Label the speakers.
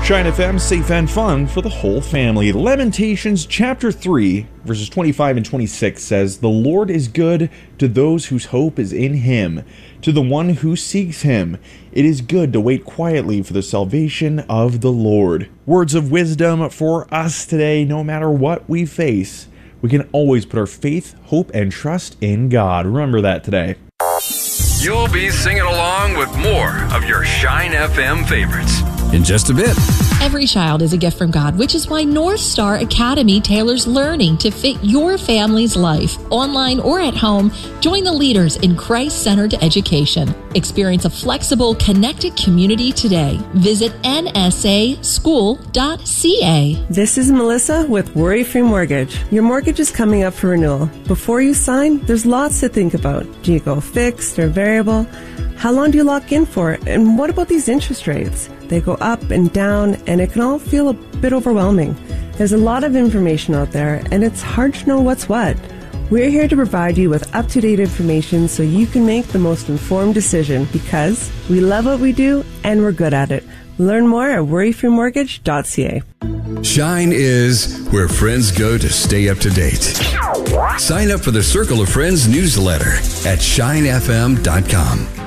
Speaker 1: Shine FM, safe and fun for the whole family. Lamentations chapter 3, verses 25 and 26 says, "The Lord is good to those whose hope is in him, to the one who seeks him. It is good to wait quietly for the salvation of the Lord." Words of wisdom for us today. No matter what we face, we can always put our faith, hope, and trust in God. Remember that today.
Speaker 2: You'll be singing along with more of your Shine FM favorites in just a bit.
Speaker 3: Every child is a gift from God, which is why North Star Academy tailors learning to fit your family's life. Online or at home, join the leaders in Christ-centered education. Experience a flexible, connected community today. Visit nsaschool.ca.
Speaker 4: This is Melissa with Worry-Free Mortgage. Your mortgage is coming up for renewal. Before you sign, there's lots to think about. Do you go fixed or variable? How long do you lock in for? And what about these interest rates? They go up and down, and it can all feel a bit overwhelming. There's a lot of information out there, and it's hard to know what's what. We're here to provide you with up-to-date information so you can make the most informed decision, because we love what we do and we're good at it. Learn more at worryfreemortgage.ca.
Speaker 2: Shine is where friends go to stay up to date. Sign up for the Circle of Friends newsletter at shinefm.com.